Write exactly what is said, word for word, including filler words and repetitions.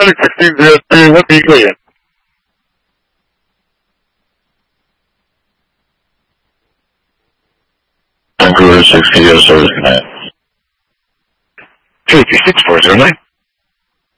Vancouver sixteen zero two, what vehicle are you in? Vancouver sixteen zero service connect. two two six four zero nine.